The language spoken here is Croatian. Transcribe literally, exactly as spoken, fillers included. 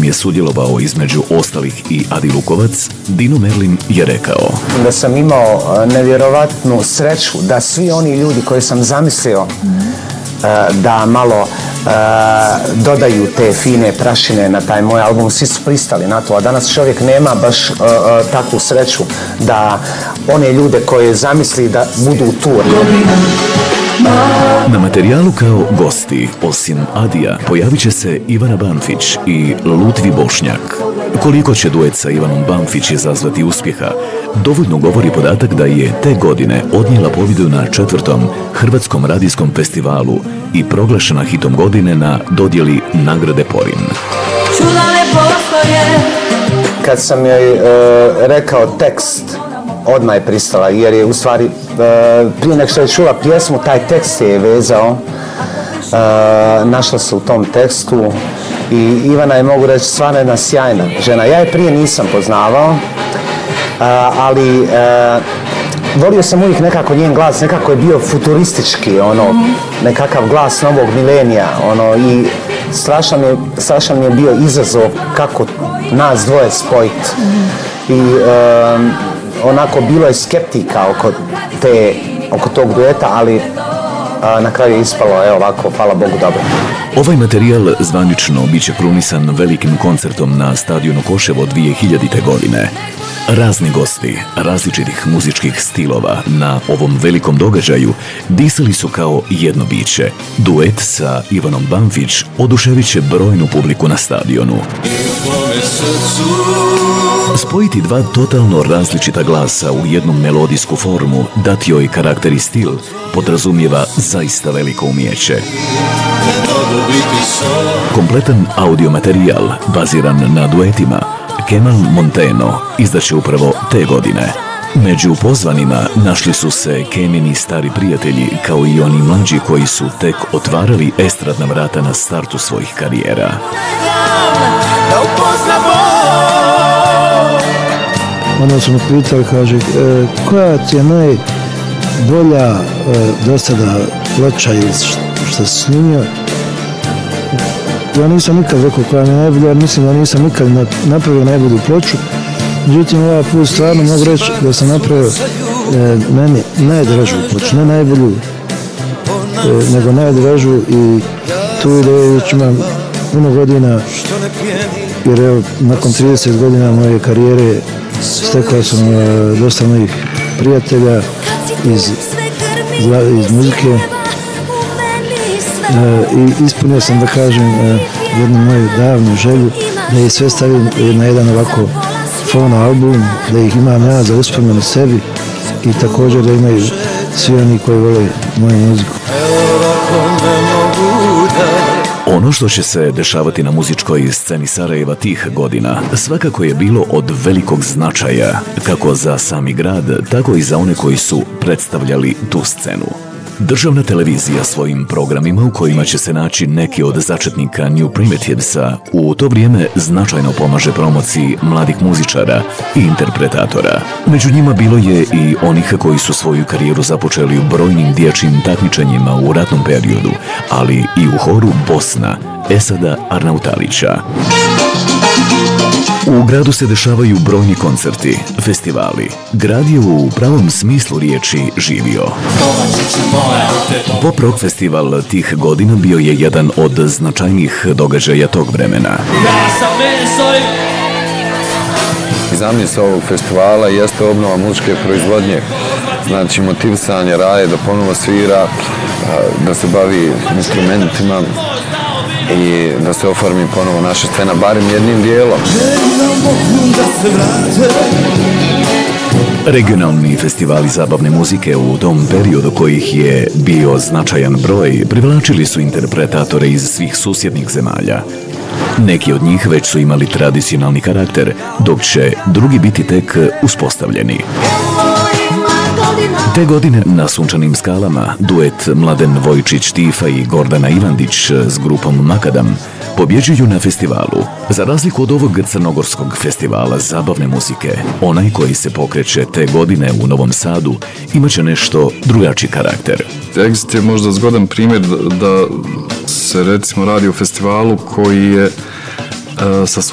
je sudjelovao između ostalih i Adi Lukovac, Dino Merlin je rekao: Da sam imao nevjerovatnu sreću da svi oni ljudi koji sam zamislio da malo dodaju te fine prašine na taj moj album, svi su pristali na to, a danas čovjek nema baš takvu sreću da one ljude koje zamisli da budu tu. Na materijalu kao gosti, osim Adija, pojavit će se Ivana Banfić i Lutvi Bošnjak. Koliko će duet sa Ivanom Banfić izazvati uspjeha, dovoljno govori podatak da je te godine odnijela pobjedu na četvrtom Hrvatskom radijskom festivalu i proglašena hitom godine na dodjeli nagrade Porin. Kad sam joj e, rekao tekst, odmah je pristala, jer je u stvari, e, prije nek što je čula pjesmu, taj tekst je vezao, e, našla se u tom tekstu i Ivana je, mogu reći, stvarno jedna sjajna žena. Ja je prije nisam poznavao, e, ali e, volio sam uvijek nekako njen glas, nekako je bio futuristički, ono, nekakav glas novog milenija, ono, i strašan je, strašan je bio izazov kako nas dvoje spojiti. I e, onako bilo je skeptika oko, te, oko tog dueta, ali a, na kraju je ispalo, evo ovako, hvala Bogu, dobro. Ovaj materijal zvanično bit će krunisan velikim koncertom na stadionu Koševo dvije hiljadite. godine. Razni gosti, različitih muzičkih stilova na ovom velikom događaju disali su kao jedno biće. Duet sa Ivanom Banfić oduševit će brojnu publiku na stadionu. Spojiti dva totalno različita glasa u jednu melodijsku formu, dati joj karakter i stil, podrazumijeva zaista veliko umijeće. Kompletan audio materijal, baziran na duetima, Kemal Monteno izdaće upravo te godine. Među pozvanima našli su se Kemini stari prijatelji, kao i oni mlađi koji su tek otvarali estradna vrata na startu svojih karijera. Onda su me pitali, kaže, e, koja ti je najbolja e, do sada ploča što si snimio? Ja nisam nikad rekao koja mi je najbolja, jer mislim da nisam nikad napravio najbolju ploču. Međutim, ovaj put stvarno mogu reći da sam napravio e, meni najdražu ploču, ne najbolju, e, nego najdražu, i tu ideju već imam puno godina, jer evo, nakon trideset godina moje karijere stekao sam e, dosta mojih prijatelja iz, iz muzike. E, i ispunio sam, da kažem, e, jednu moju davnu želju da ih sve stavim na jedan ovako fono album, da ih imam ja za uspomenu sebi i također da imaju svi oni koji vole moju muziku. Ono što će se dešavati na muzičkoj sceni Sarajeva tih godina svakako je bilo od velikog značaja, kako za sami grad, tako i za one koji su predstavljali tu scenu. Državna televizija svojim programima, u kojima će se naći neki od začetnika New Primitivesa, u to vrijeme značajno pomaže promociji mladih muzičara i interpretatora. Među njima bilo je i onih koji su svoju karijeru započeli u brojnim dječjim takmičenjima u ratnom periodu, ali i u horu Bosna, Esada Arnautalića. U gradu se dešavaju brojni koncerti, festivali. Grad je u pravom smislu riječi živio. Pop rock festival tih godina bio je jedan od značajnijih događaja tog vremena. Zamisao ovog festivala jeste obnova muzičke proizvodnje, znači motivisanje Raje da ponovo svira, da se bavi instrumentima i da se oformi ponovo naša scena, barem jednim dijelom. Regionalni festivali zabavne muzike u tom periodu, kojih je bio značajan broj, privlačili su interpretatore iz svih susjednih zemalja. Neki od njih već su imali tradicionalni karakter, dok će drugi biti tek uspostavljeni. Te godine na Sunčanim skalama duet Mladen Vojčić-Tifa i Gordana Ivandić s grupom Makadam pobjeđuju na festivalu. Za razliku od ovog crnogorskog festivala zabavne muzike, onaj koji se pokreće te godine u Novom Sadu imaće nešto drugačiji karakter. Exit je možda zgodan primjer da se recimo radi o festivalu koji je sa